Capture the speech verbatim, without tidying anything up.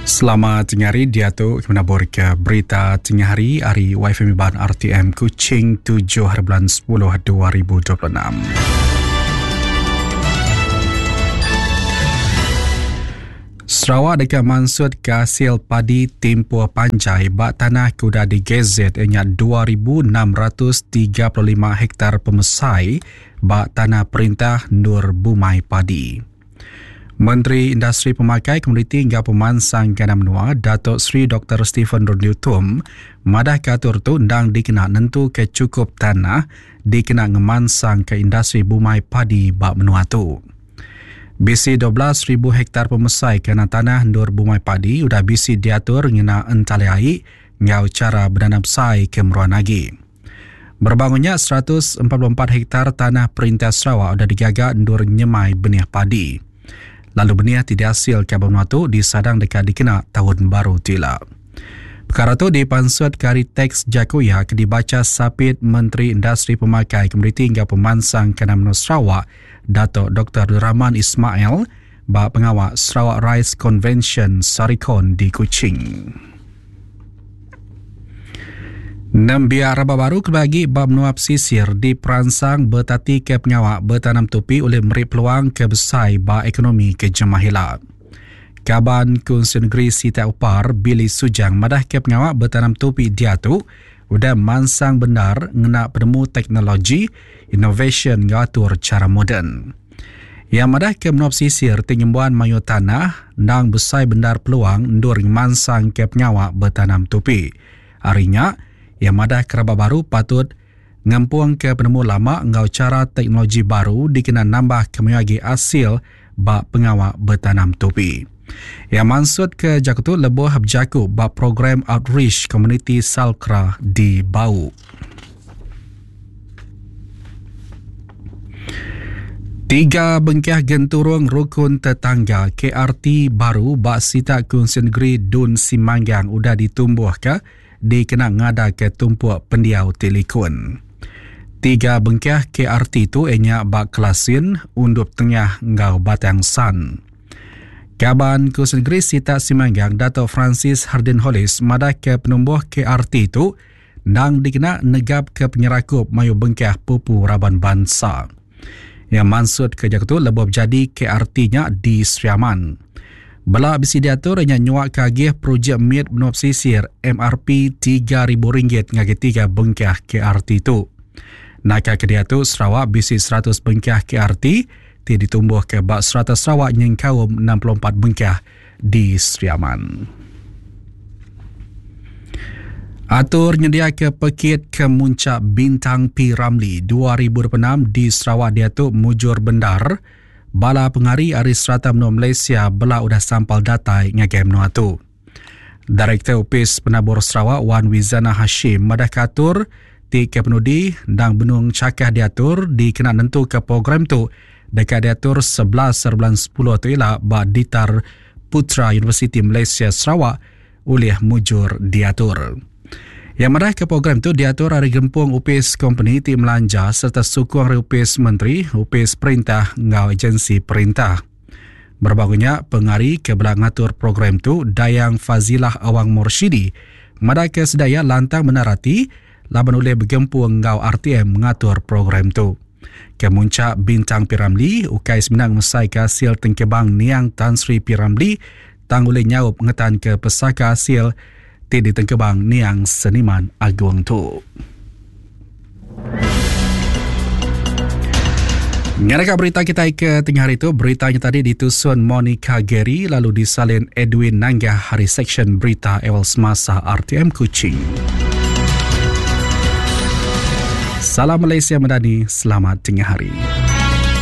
Selamat tengah hari, dia tu menabur ke berita tengah hari hari Y F M Ban R T M Kuching tujuh hari bulan sepuluh dua ribu dua puluh enam. Sarawak dekat mansud ke hasil padi tempoh panjai bak tanah kuda di Gazette ianya dua ribu enam ratus tiga puluh lima hektar pemesai bak tanah perintah Nur Bumai Padi. Menteri Industri Pemakai Komuniti hingga Pemansang Gana Menua Datuk Seri Doktor Stephen Rodney-Utum madah katur tu ndang dikena nentu ke cukup tanah dikena ngemansang ke industri bumai padi bak menua tu. Bisi dua belas ribu hektar pemesai kena tanah Nur Bumai Padi udah bisi diatur ngena entaliai ngau cara berdanam sai ke meruan lagi. Berbangunnya seratus empat puluh empat hektar tanah Perintah Sarawak udah digagak Nur nyemai benih padi. Lalu benih tidak hasil ke abang tu disadang dekat dikena tahun baru tila. Perkara tu dipansut kari teks Jakuya ke dibaca sapit Menteri Industri Pemakai Komuniti hingga Pemansang Gana Menua Sarawak Datuk Doktor Rahman Ismail bak pengawal Sarawak Rice Convention Sarikon di Kuching. Nambia raba baru kebagi bab menua pesisir diperansang bertati ke pengawal bertanam tupi oleh meri peluang kebesai ba ekonomi ke Jemahila. Kaban Kunsi Negeri Siti Upar Billy Sujang madah ke pengawal bertanam tupi dia tu udah mansang benar ngena penemu teknologi innovation ngatur cara moden. Yang madah ke menua pesisir tingimbuan mayu tanah nang besai benar peluang ndur mansang ke pengawal bertanam tupi. Arinya yang madah keraba baru patut ngampuang ke penemu lama ngau cara teknologi baru dikena nambah kemuyagi hasil bak pengawal bertanam tupi. Yang maksud ke Jakutu lebuh berjaku bak program outreach komuniti Salkra di Bau. Tiga bengkah genturung rukun tetangga K R T baru bak Sita Kunsi Negeri Dun Simanggang udah ditumbuh ke dikena ngada ke tumpuk pendiau telekon. Tiga bengkah K R T tu ianya bak Kelasin, Undup Tengah ngau Batang San. Kaban Kunsi Negeri Sita Simanggang Dato' Francis Hardin Hollis madah ke penumbuh K R T tu nang dikena negap ke penyerakup mayu bengkah pupu Raban Bansa. Yang maksud ke Jakutu lebih jadi K R T-nya di Seriaman. Bela bisi diatur hanya nyuak kagih projek mit menua pesisir M R P tiga ribu ringgit ngagi tiga bengkah K R T tu. Naka ke dia tu Sarawak bisi seratus bengkah K R T ti ditumbuh ke bak seratus Sarawak yang kaum enam puluh empat bengkah di Seriaman. Atur nyedia ke pekit ke muncak Bintang P Ramli dua ribu dua puluh enam di Sarawak dia tu mujur bendar. Bala Pengari Ari Serata Menua Malaysia bela udah sampal data ngagai menua tu. Direktur Upis Penabur Sarawak Wan Wizana Hashim madah katur ti ke penudi dan benung cakah diatur dikena nentu ke program tu dekat diatur sebelas bulan sepuluh tu ialah bak Ditar Putra Universiti Malaysia Sarawak oleh mujur diatur. Yang madah ke program tu diatur hari gempung Upis Company ti Melanja serta sukung hari Upis Menteri, Upis Perintah ngau agensi perintah. Berbagunya pengari ke belakang ngatur program tu Dayang Fazilah Awang Mursyidi madah ke sedaya lantang menarati laban oleh bergempung ngau R T M mengatur program tu. Ke muncak Bintang P Ramli, ukai seminang mesai ke hasil tengkebang Niang Tan Sri P Ramli tang oleh nyaup ngetan ke pesaka hasil ti di tengkebang Niang Seniman Agung tu. Ngadakah berita kita ke tengah hari itu, beritanya tadi ditusun Monica Gary lalu disalin Edwin Nanggah hari seksyen berita awal semasa R T M Kuching. Salam Malaysia Madani, selamat tengah hari.